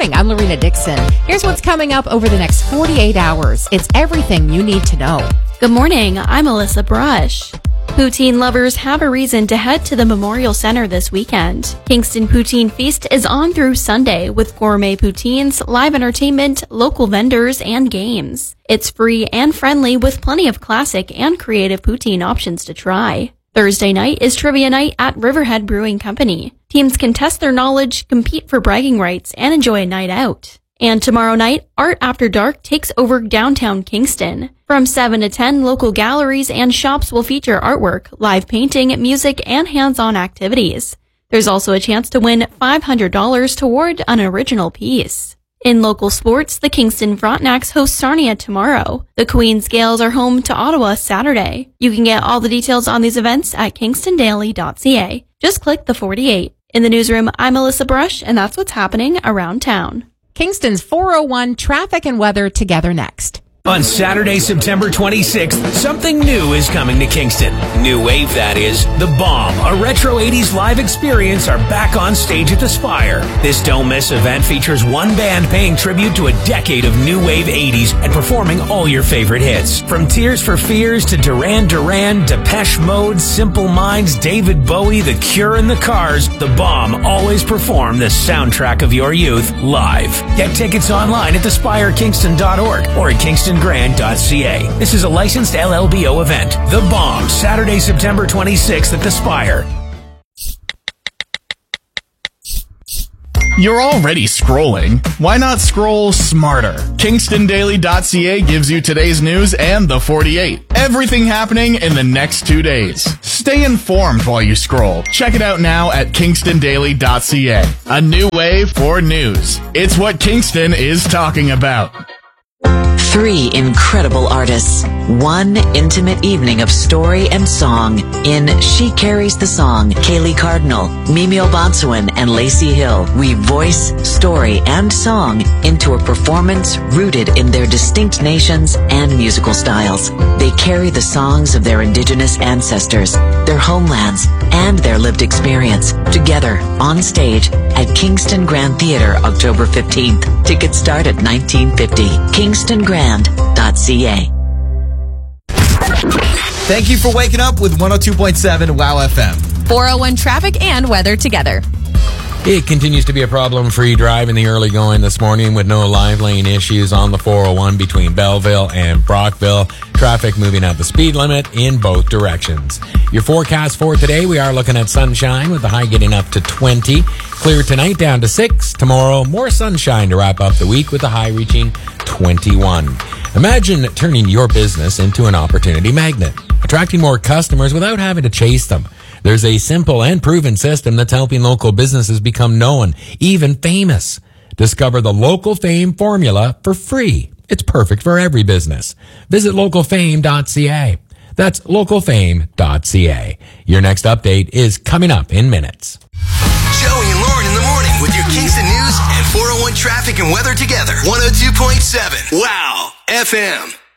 morning. I'm Lorena Dixon. Here's what's coming up over the next 48 hours. It's everything you need to know. Good morning. I'm Alyssa Brush. Poutine lovers have a reason to head to the Memorial Center this weekend. Kingston Poutine Feast is on through Sunday with gourmet poutines, live entertainment, local vendors, and games. It's free and friendly with plenty of classic and creative poutine options to try. Thursday night is trivia night at Riverhead Brewing Company. Teams can test their knowledge, compete for bragging rights, and enjoy a night out. And tomorrow night, Art After Dark takes over downtown Kingston. From 7 to 10, local galleries and shops will feature artwork, live painting, music, and hands-on activities. There's also a chance to win $500 toward an original piece. In local sports, the Kingston Frontenacs host Sarnia tomorrow. The Queen's Gales are home to Ottawa Saturday. You can get all the details on these events at kingstondaily.ca. Just click the 48. In the newsroom, I'm Alyssa Brush, and that's what's happening around town. Kingston's 401 traffic and weather together next. On Saturday, September 26th, something new is coming to Kingston. New Wave, that is. The Bomb, a retro 80s live experience, are back on stage at the Spire. This don't-miss event features one band paying tribute to a decade of new wave 80s and performing all your favorite hits. From Tears for Fears to Duran Duran, Depeche Mode, Simple Minds, David Bowie, The Cure, and The Cars, The Bomb always perform the soundtrack of your youth live. Get tickets online at thespirekingston.org or at kingstongrand.ca. This is a licensed LLBO event. The Bomb, Saturday, September 26th at the Spire. You're already scrolling. Why not scroll smarter? KingstonDaily.ca gives you today's news and the 48. Everything happening in the next 2 days. Stay informed while you scroll. Check it out now at KingstonDaily.ca. A new wave for news. It's what Kingston is talking about. 3 incredible artists. 1 intimate evening of story and song in She Carries the Song. Kaylee Cardinal, Mimio Bonsuin, and Lacey Hill weave voice, story, and song into a performance rooted in their distinct nations and musical styles. They carry the songs of their indigenous ancestors, their homelands, and their lived experience together on stage at Kingston Grand Theatre October 15th. Tickets start at $19.50. KingstonGrand.ca. Thank you for waking up with 102.7 WOW FM. 401 traffic and weather together. It continues to be a problem-free drive in the early going this morning with no live lane issues on the 401 between Belleville and Brockville. Traffic moving at the speed limit in both directions. Your forecast for today, we are looking at sunshine with the high getting up to 20. Clear tonight down to 6. Tomorrow, more sunshine to wrap up the week with the high reaching 21. Imagine turning your business into an opportunity magnet, attracting more customers without having to chase them. There's a simple and proven system that's helping local businesses become known, even famous. Discover the Local Fame formula for free. It's perfect for every business. Visit localfame.ca. That's localfame.ca. Your next update is coming up in minutes. Joey and Lauren in the morning with your Kingston news and 401 traffic and weather together. 102.7 WOW FM.